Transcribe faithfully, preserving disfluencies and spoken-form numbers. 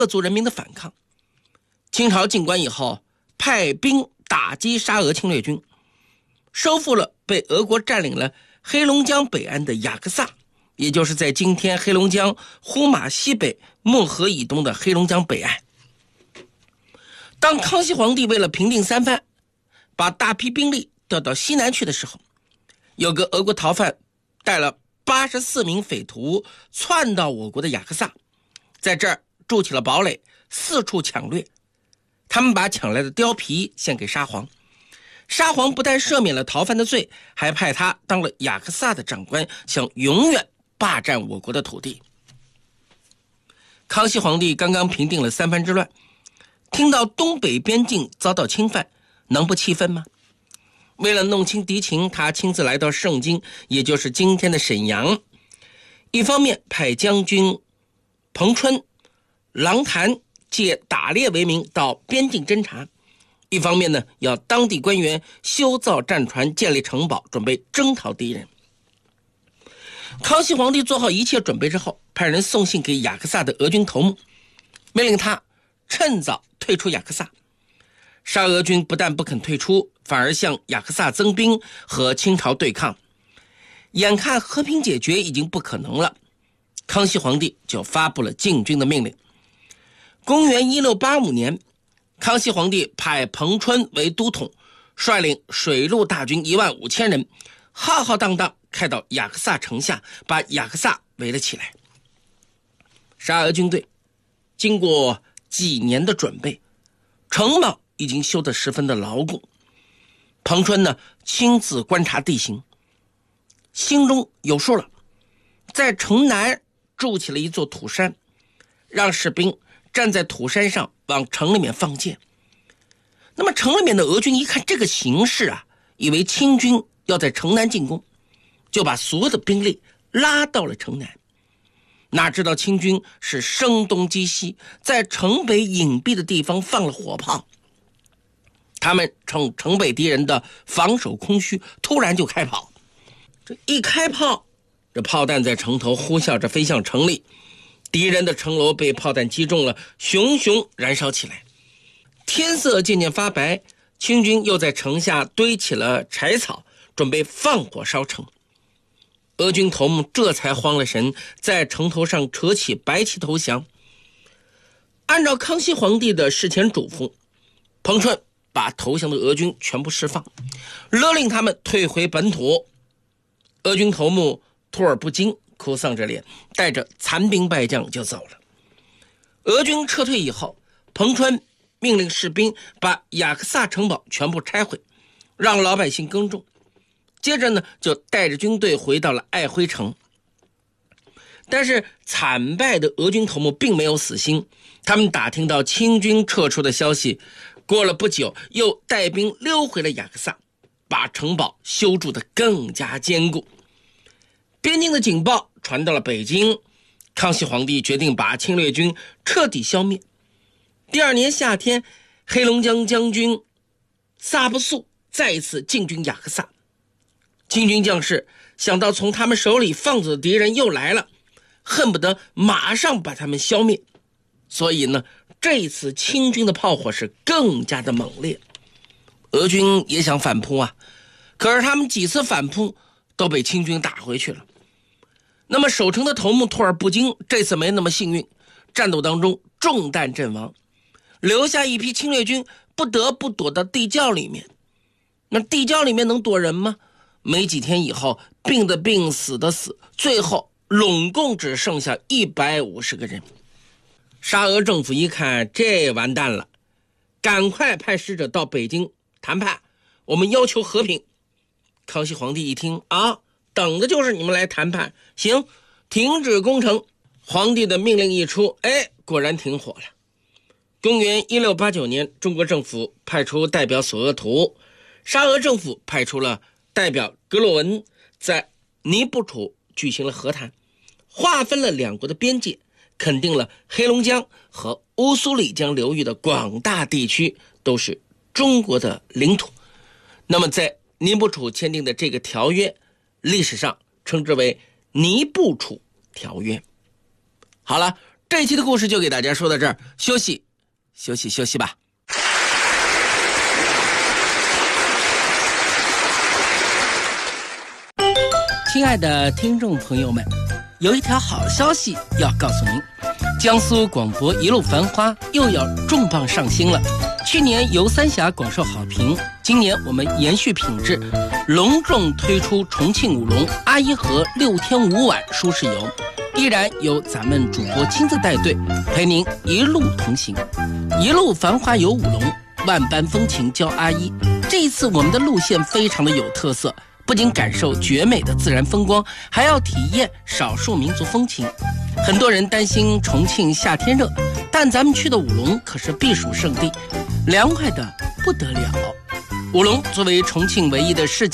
各族人民的反抗。清朝进关以后，派兵打击沙俄侵略军，收复了被俄国占领了黑龙江北岸的雅克萨，也就是在今天黑龙江呼玛西北漠河以东的黑龙江北岸。当康熙皇帝为了平定三藩，把大批兵力调到西南去的时候，有个俄国逃犯带了八十四名匪徒窜到我国的雅克萨，在这儿筑起了堡垒，四处抢掠。他们把抢来的貂皮献给沙皇，沙皇不但赦免了逃犯的罪，还派他当了雅克萨的长官，想永远霸占我国的土地。康熙皇帝刚刚平定了三藩之乱，听到东北边境遭到侵犯，能不气愤吗？为了弄清敌情，他亲自来到盛京，也就是今天的沈阳。一方面派将军彭春、郎谭借打猎为名到边境侦察，一方面呢，要当地官员修造战船，建立城堡，准备征讨敌人。康熙皇帝做好一切准备之后，派人送信给雅克萨的俄军头目，命令他趁早退出雅克萨。沙俄军不但不肯退出，反而向雅克萨增兵，和清朝对抗。眼看和平解决已经不可能了，康熙皇帝就发布了进军的命令。公元一六八五年，康熙皇帝派彭春为都统，率领水陆大军一万五千人，浩浩荡荡开到雅克萨城下，把雅克萨围了起来。沙俄军队经过几年的准备，城堡已经修得十分的牢固。彭春呢，亲自观察地形，心中有数了，在城南筑起了一座土山，让士兵站在土山上往城里面放箭。那么城里面的俄军一看这个形势啊，以为清军要在城南进攻，就把所有的兵力拉到了城南。哪知道清军是声东击西，在城北隐蔽的地方放了火炮。他们趁城北敌人的防守空虚，突然就开炮。这一开炮，这炮弹在城头呼啸着飞向城里，敌人的城楼被炮弹击中了，熊熊燃烧起来。天色渐渐发白，清军又在城下堆起了柴草，准备放火烧城。俄军头目这才慌了神，在城头上扯起白旗投降。按照康熙皇帝的事前嘱咐，彭春把投降的俄军全部释放，勒令他们退回本土。俄军头目托尔布金哭丧着脸，带着残兵败将就走了。俄军撤退以后，彭春命令士兵把雅克萨城堡全部拆毁，让老百姓耕种。接着呢，就带着军队回到了爱辉城。但是惨败的俄军头目并没有死心，他们打听到清军撤出的消息，过了不久又带兵溜回了雅克萨，把城堡修筑得更加坚固。边境的警报传到了北京，康熙皇帝决定把侵略军彻底消灭。第二年夏天，黑龙江将军萨布素再一次进军雅克萨。清军将士想到从他们手里放走的敌人又来了，恨不得马上把他们消灭，所以呢，这一次清军的炮火是更加的猛烈。俄军也想反扑啊，可是他们几次反扑都被清军打回去了。那么守城的头目托尔布金这次没那么幸运，战斗当中中弹阵亡，留下一批侵略军不得不躲到地窖里面。那地窖里面能躲人吗？没几天以后，病的病，死的死，最后拢共只剩下一百五十个人。沙俄政府一看这完蛋了，赶快派使者到北京谈判，我们要求和平。康熙皇帝一听啊，等的就是你们来谈判，行，停止攻城。皇帝的命令一出，哎，果然停火了。公元一六八九年，中国政府派出代表索额图，沙俄政府派出了代表格洛文，在尼布楚举行了和谈，划分了两国的边界，肯定了黑龙江和乌苏里江流域的广大地区都是中国的领土。那么在尼布楚签订的这个条约，历史上称之为尼布楚条约。好了， 这一期的故事就给大家说到这儿，休息休息休息吧。亲爱的听众朋友们，有一条好消息要告诉您，江苏广播一路繁花又要重磅上新了。去年游三峡广受好评，今年我们延续品质，隆重推出重庆舞龙阿依河六天五晚舒适游，依然由咱们主播亲自带队，陪您一路同行。一路繁花游舞龙，万般风情教阿依。这一次我们的路线非常的有特色，不仅感受绝美的自然风光，还要体验少数民族风情。很多人担心重庆夏天热，但咱们去的舞龙可是避暑胜地，凉快的不得了。舞龙作为重庆唯一的世界